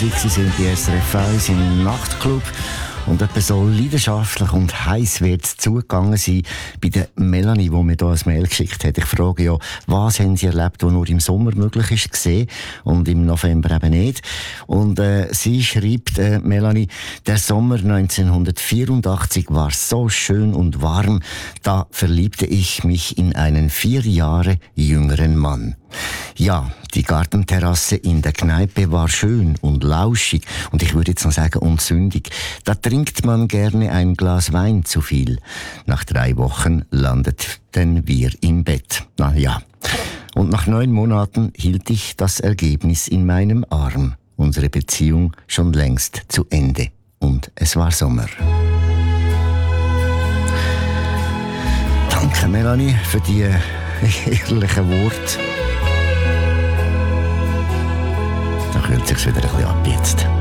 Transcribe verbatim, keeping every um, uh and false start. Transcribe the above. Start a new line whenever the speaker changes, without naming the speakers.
Sie sind die S R F eins im Nachtclub. Und etwa so leidenschaftlich und heiß wird es zugegangen sein bei der Melanie, die mir hier ein Mail geschickt hat. Ich frage ja, was haben Sie erlebt, was nur im Sommer möglich ist gesehen und im November eben nicht. Und äh, sie schreibt, äh, Melanie, der Sommer neunzehnhundertvierundachtzig war so schön und warm, da verliebte ich mich in einen vier Jahre jüngeren Mann. Ja, die Gartenterrasse in der Kneipe war schön und lauschig und ich würde jetzt noch sagen unzündig. Da trinkt man gerne ein Glas Wein zu viel. Nach drei Wochen landeten wir im Bett. Na ja. Und nach neun Monaten hielt ich das Ergebnis in meinem Arm. Unsere Beziehung schon längst zu Ende. Und es war Sommer. Danke, Melanie, für die ehrlichen Worte. Da kühlt sich's wieder ein bisschen ab jetzt.